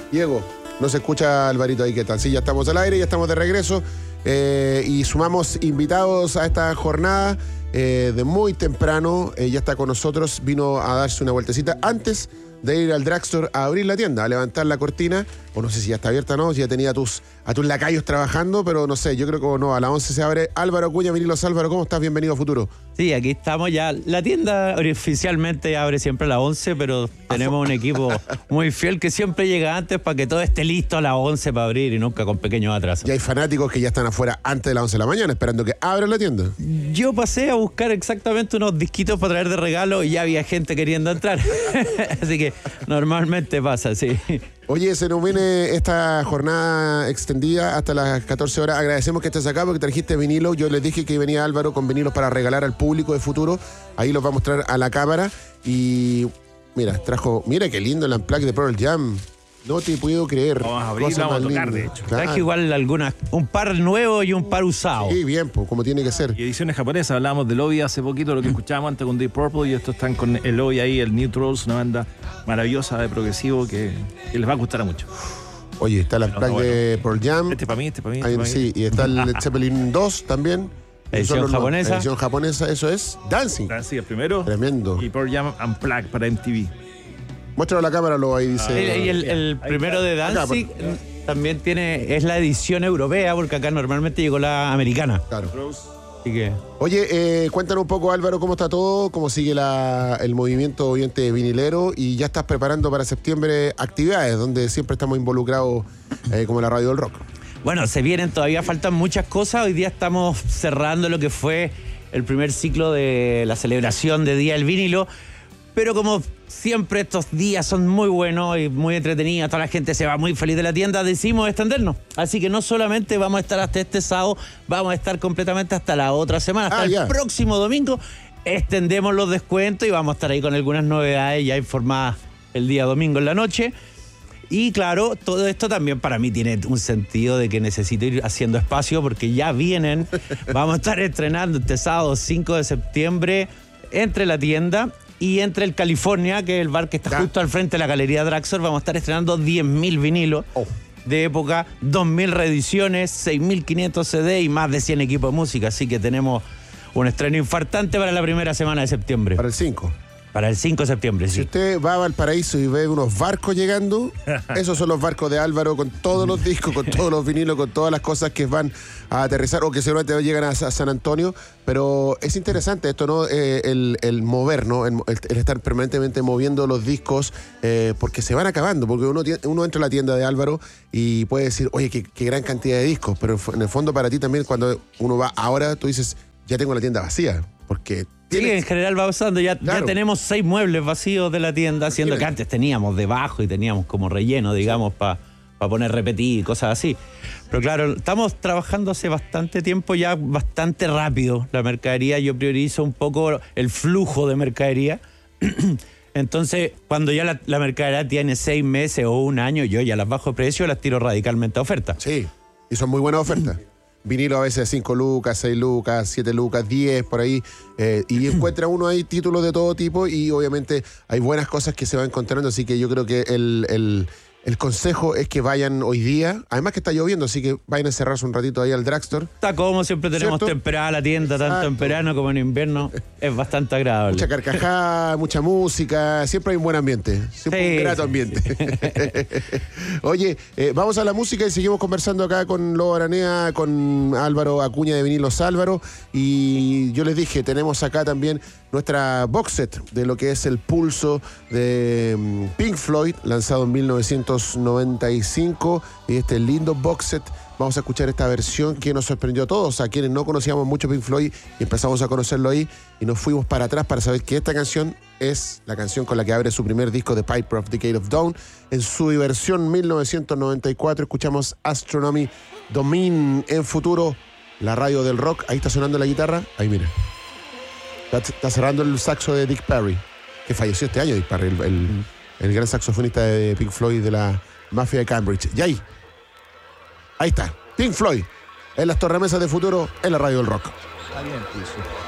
Diego, no se escucha Alvarito ahí, ¿qué tal? Sí, ya estamos al aire, ya estamos de regreso y sumamos invitados a esta jornada de muy temprano. Ya está con nosotros, vino a darse una vueltecita antes de ir al drugstore a abrir la tienda, a levantar la cortina, o no sé si ya está abierta o no, si ya tenía a tus lacayos trabajando, pero no sé, yo creo que no, a las 11 se abre. Álvaro Acuña, Vinilos Álvaro, ¿cómo estás? Bienvenido a Futuro. Sí, aquí estamos ya. La tienda oficialmente abre siempre a las 11, pero tenemos un equipo muy fiel que siempre llega antes para que todo esté listo a las 11 para abrir y nunca con pequeños atrasos. Y hay fanáticos que ya están afuera antes de las 11 de la mañana esperando que abra la tienda. Yo pasé a buscar exactamente unos disquitos para traer de regalo y ya había gente queriendo entrar. Así que normalmente pasa, sí. Oye, se nos viene esta jornada extendida hasta las 14 horas. Agradecemos que estés acá porque trajiste vinilo. Yo les dije que venía Álvaro con vinilos para regalar al público de Futuro. Ahí los va a mostrar a la cámara. Y mira, mira qué lindo el Unplugged de Pearl Jam. No te puedo creer. Vamos a abrir, vamos a tocar, de hecho. Claro. Traje igual un par nuevo y un par usado. Sí, bien, pues, como tiene que ser. Y ediciones japonesas, hablábamos del Obi hace poquito, lo que escuchábamos antes con Deep Purple, y estos están con el Obi ahí, el Neutrals, una banda maravillosa de progresivo que les va a gustar a mucho. Oye, está el Unplugged de Pearl Jam. Este para mí. Ahí, sí, y está el Led Zeppelin 2 también. Edición japonesa. Edición japonesa, eso es Dancing. Dancing el primero. Tremendo. Y Pearl Jam Unplugged para MTV. Muéstralo a la cámara, lo ahí dice. Y el primero de Danzig también es la edición europea, porque acá normalmente llegó la americana. Claro. Así que... Oye, cuéntanos un poco, Álvaro, cómo está todo, cómo sigue el movimiento oyente vinilero, y ya estás preparando para septiembre actividades donde siempre estamos involucrados como la Radio del Rock. Bueno, todavía faltan muchas cosas. Hoy día estamos cerrando lo que fue el primer ciclo de la celebración de Día del Vinilo, pero como siempre estos días son muy buenos y muy entretenidos, toda la gente se va muy feliz de la tienda, decidimos extendernos. Así que no solamente vamos a estar hasta este sábado, vamos a estar completamente hasta la otra semana, hasta el próximo domingo. Extendemos los descuentos y vamos a estar ahí con algunas novedades ya informadas el día domingo en la noche. Y claro, todo esto también para mí tiene un sentido de que necesito ir haciendo espacio porque ya vienen, vamos a estar estrenando este sábado 5 de septiembre entre la tienda y entre el California, que es el bar que está justo al frente de la Galería Drugstore. Vamos a estar estrenando 10.000 vinilos de época, 2.000 reediciones, 6.500 CD y más de 100 equipos de música. Así que tenemos un estreno infartante para la primera semana de septiembre. Para el 5. Para el 5 de septiembre, sí. Si usted va a Valparaíso y ve unos barcos llegando, esos son los barcos de Álvaro con todos los discos, con todos los vinilos, con todas las cosas que van a aterrizar o que seguramente llegan a San Antonio. Pero es interesante esto, ¿no? El mover, ¿no? El estar permanentemente moviendo los discos porque se van acabando. Porque uno entra a la tienda de Álvaro y puede decir, oye, qué gran cantidad de discos. Pero en el fondo para ti también, cuando uno va ahora, tú dices, ya tengo la tienda vacía. Porque sí, en general va pasando. Ya tenemos 6 muebles vacíos de la tienda, siendo que antes teníamos debajo y teníamos como relleno, digamos, para poner repetir y cosas así. Pero claro, estamos trabajando hace bastante tiempo ya, bastante rápido la mercadería. Yo priorizo un poco el flujo de mercadería. Entonces, cuando ya la mercadería tiene 6 meses o un año, yo ya las bajo de precio y las tiro radicalmente a oferta. Sí, y son muy buenas ofertas. Vinilo a veces 5 lucas, 6 lucas, 7 lucas, 10 por ahí. Y encuentra uno ahí títulos de todo tipo y obviamente hay buenas cosas que se van encontrando. Así que yo creo que el consejo es que vayan hoy día. Además que está lloviendo, así que vayan a encerrarse un ratito ahí al drugstore. Está como siempre tenemos temperada la tienda, tanto en verano como en invierno. Es bastante agradable. Mucha carcajada, mucha música. Siempre hay un buen ambiente. Siempre un grato ambiente. Oye, vamos a la música y seguimos conversando acá con Lobo Aranea, con Álvaro Acuña de Vinilos Álvaro. Y yo les dije, tenemos acá también nuestra box set de lo que es el pulso de Pink Floyd, lanzado en 1995. Y este lindo box set, vamos a escuchar esta versión que nos sorprendió a todos, a quienes no conocíamos mucho Pink Floyd, y empezamos a conocerlo ahí y nos fuimos para atrás para saber que esta canción es la canción con la que abre su primer disco, The Piper of Decade of Dawn. En su versión 1994 escuchamos Astronomy Domine en Futuro, la radio del rock. Ahí está sonando la guitarra, ahí mira. Está cerrando el saxo de Dick Parry, que falleció este año, Dick Parry, el gran saxofonista de Pink Floyd de la mafia de Cambridge. Y ahí está, Pink Floyd, en las tornamesas de Futuro, en la radio del rock. Está bien,